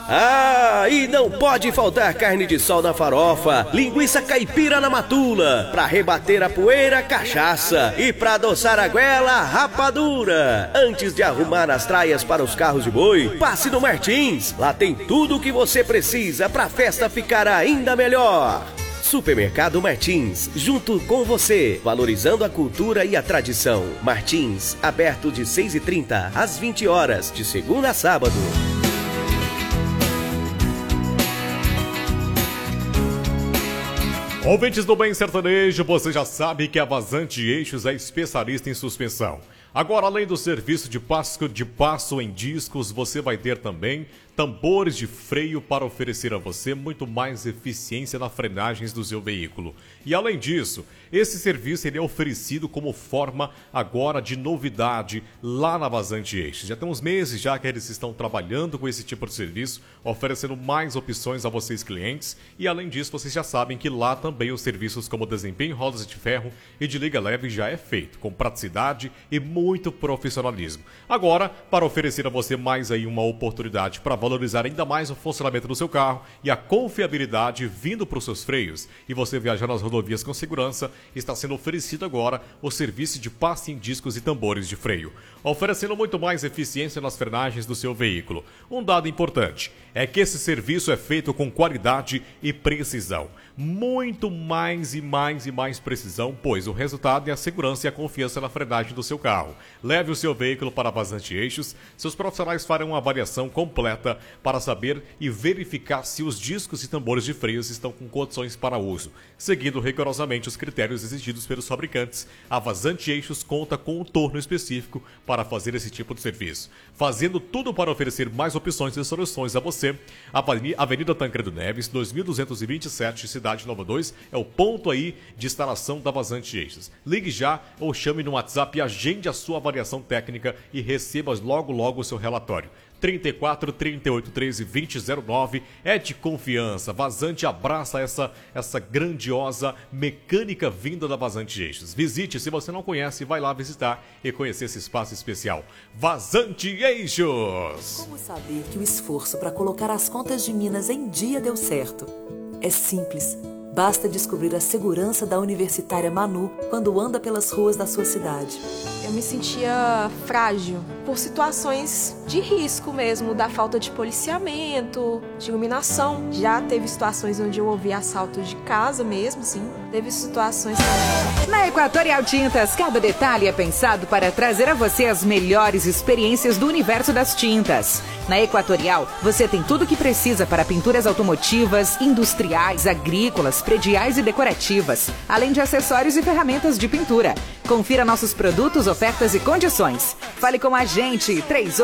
Ah, e não pode faltar carne de sol na farofa, linguiça caipira na matula, pra rebater a poeira, cachaça e pra adoçar a goela, rapadura. Antes de arrumar as traias para os carros de boi, passe no Martins. Lá tem tudo o que você precisa pra festa ficar ainda melhor. Supermercado Martins, junto com você, valorizando a cultura e a tradição. Martins, aberto de 6h30 às 20 horas, de segunda a sábado. Ouvintes do Bem Sertanejo, você já sabe que a Vazante Eixos é especialista em suspensão. Agora, além do serviço de passo em discos, você vai ter também tambores de freio para oferecer a você muito mais eficiência nas frenagens do seu veículo. E além disso, esse serviço ele é oferecido como forma agora de novidade lá na Vazante Eixos. Já tem uns meses já que eles estão trabalhando com esse tipo de serviço, oferecendo mais opções a vocês clientes. E além disso, vocês já sabem que lá também os serviços como desempenho, rodas de ferro e de liga leve já é feito, com praticidade e muito profissionalismo. Agora, para oferecer a você mais aí uma oportunidade para valorizar ainda mais o funcionamento do seu carro e a confiabilidade vindo para os seus freios e você viajar nas rodovias com segurança, está sendo oferecido agora o serviço de passe em discos e tambores de freio, oferecendo muito mais eficiência nas frenagens do seu veículo. Um dado importante é que esse serviço é feito com qualidade e precisão. Muito mais precisão, pois o resultado é a segurança e a confiança na frenagem do seu carro. Leve o seu veículo para a Vazante Eixos, seus profissionais farão uma avaliação completa para saber e verificar se os discos e tambores de freios estão com condições para uso. Seguindo rigorosamente os critérios exigidos pelos fabricantes, a Vazante Eixos conta com um torno específico para fazer esse tipo de serviço. Fazendo tudo para oferecer mais opções e soluções a você, a Avenida Tancredo Neves, 2227, Cidade Nova 2, é o ponto aí de instalação da Vazante Eixos. Ligue já ou chame no WhatsApp e agende a sua avaliação técnica e receba logo o seu relatório. 34 38 13 2009 é de confiança. Vazante abraça essa grandiosa mecânica vinda da Vazante Eixos. Visite, se você não conhece, vai lá visitar e conhecer esse espaço especial. Vazante Eixos! Como saber que o esforço para colocar as contas de Minas em dia deu certo? É simples. Basta descobrir a segurança da universitária Manu quando anda pelas ruas da sua cidade. Eu me sentia frágil por situações de risco mesmo, da falta de policiamento, de iluminação. Já teve situações onde eu ouvi assalto de casa mesmo, sim. Teve situações também. Na Equatorial Tintas, cada detalhe é pensado para trazer a você as melhores experiências do universo das tintas. Na Equatorial, você tem tudo o que precisa para pinturas automotivas, industriais, agrícolas, prediais e decorativas, além de acessórios e ferramentas de pintura. Confira nossos produtos, ofertas e condições. Fale com a gente,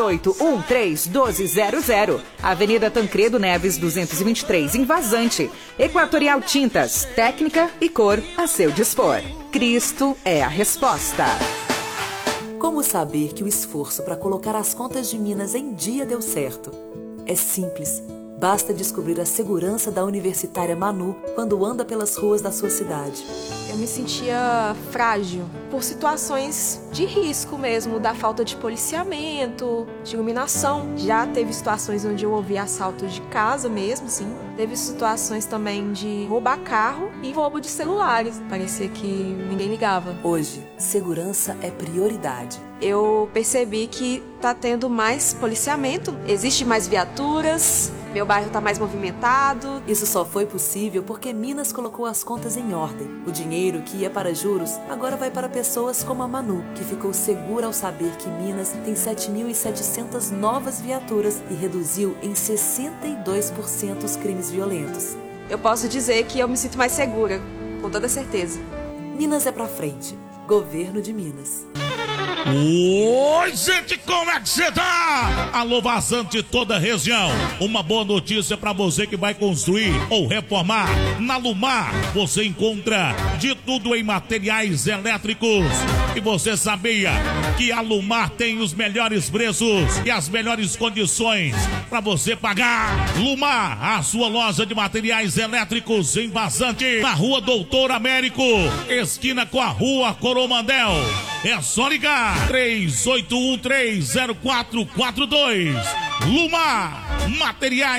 3813-1200. Avenida Tancredo Neves, 223, em Vazante. Equatorial Tintas, técnica e cor a seu dispor. Cristo é a resposta. Como saber que o esforço para colocar as contas de Minas em dia deu certo? É simples. Basta descobrir a segurança da universitária Manu quando anda pelas ruas da sua cidade. Eu me sentia frágil por situações de risco mesmo, da falta de policiamento, de iluminação. Já teve situações onde eu ouvi assalto de casa mesmo, sim. Teve situações também de roubar carro e roubo de celulares. Parecia que ninguém ligava. Hoje, segurança é prioridade. Eu percebi que tá tendo mais policiamento, existe mais viaturas, meu bairro tá mais movimentado. Isso só foi possível porque Minas colocou as contas em ordem. O dinheiro que ia para juros agora vai para pessoas como a Manu, que ficou segura ao saber que Minas tem 7.700 novas viaturas e reduziu em 62% os crimes violentos. Eu posso dizer que eu me sinto mais segura, com toda certeza. Minas é pra frente. Governo de Minas. Oi, gente, como é que você tá? Alô, Vazante, toda a região. Uma boa notícia pra você que vai construir ou reformar. Na Lumar, você encontra de tudo em materiais elétricos. E você sabia que a Lumar tem os melhores preços e as melhores condições pra você pagar? Lumar, a sua loja de materiais elétricos em Vazante, na Rua Doutor Américo, esquina com a Rua Coromandel. É só ligar 38130442. Lumar, materiais